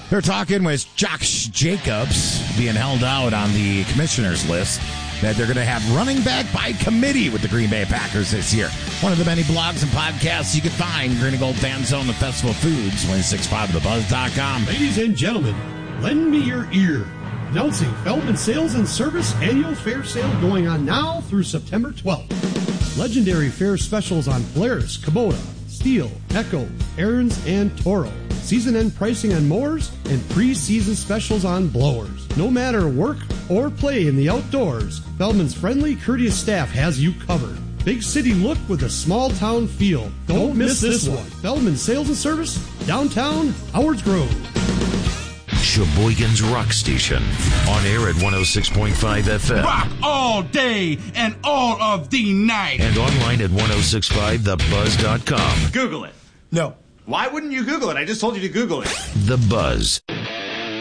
They're talking with Josh Jacobs being held out on the commissioner's list that they're going to have running back by committee with the Green Bay Packers this year. One of the many blogs and podcasts you can find, Green and Gold Fan Zone, the Festival of Foods, 265thebuzz.com. Ladies and gentlemen, lend me your ear. Announcing Feldman Sales and Service Annual Fair Sale going on now through September 12th. Legendary fair specials on Polaris, Kubota, Steel, Echo, Aaron's, and Toro. Season-end pricing on mowers and pre-season specials on blowers. No matter work or play in the outdoors, Feldman's friendly, courteous staff has you covered. Big city look with a small town feel. Don't miss this one. Feldman Sales and Service, downtown Howards Grove. Sheboygan's Rock Station. On air at 106.5 FM. Rock all day and all of the night. And online at 1065thebuzz.com. Google it. No. Why wouldn't you Google it? I just told you to Google it. The Buzz.